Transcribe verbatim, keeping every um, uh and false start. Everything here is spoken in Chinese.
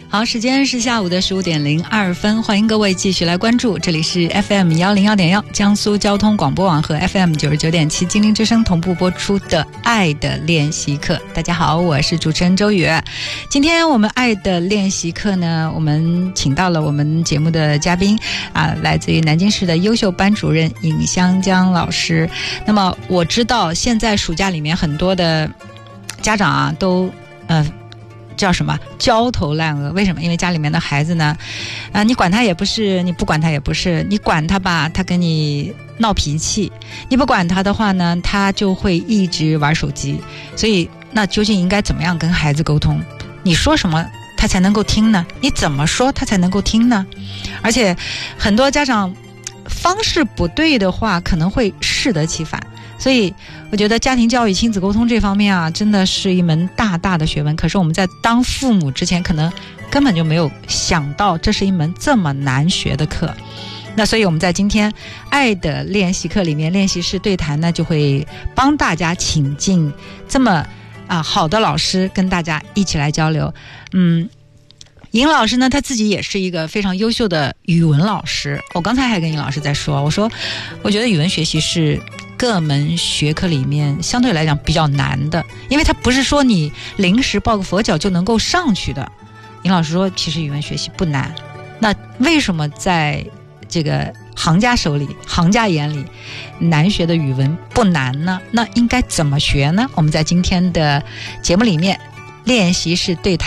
好，时间是下午的十五点零二分，欢迎各位继续来关注，这里是 F M 一零一点一 江苏交通广播网和 F M 九十九点七金陵之声同步播出的爱的练习课。大家好，我是主持人周宇。今天我们爱的练习课呢，我们请到了我们节目的嘉宾啊，来自于南京市的优秀班主任尹香江老师。那么我知道现在暑假里面很多的家长啊都呃叫什么焦头烂额？为什么？因为家里面的孩子呢，啊、呃，你管他也不是，你不管他也不是，你管他吧，他跟你闹脾气；你不管他的话呢，他就会一直玩手机。所以，那究竟应该怎么样跟孩子沟通？你说什么他才能够听呢？你怎么说他才能够听呢？而且，很多家长方式不对的话，可能会适得其反。所以我觉得家庭教育亲子沟通这方面啊，真的是一门大大的学问，可是我们在当父母之前可能根本就没有想到这是一门这么难学的课。那所以我们在今天爱的练习课里面，练习室对谈呢就会帮大家请进这么啊好的老师跟大家一起来交流。嗯尹老师呢，他自己也是一个非常优秀的语文老师。我刚才还跟尹老师在说，我说我觉得语文学习是各门学科里面相对来讲比较难的，因为它不是说你临时抱个佛脚就能够上去的。尹老师说其实语文学习不难，那为什么在这个行家手里行家眼里难学的语文不难呢？那应该怎么学呢？我们在今天的节目里面练习室对谈